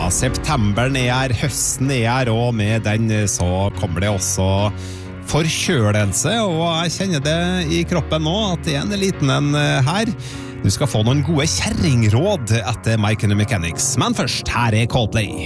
septemberen her, høsten her, og med den så kommer det også forkjølelse, og jeg kjenner det i kroppen nå, at det en liten en her. Du skal få noen gode kjerringråd etter Mike and the Mechanics, men først, her Coldplay.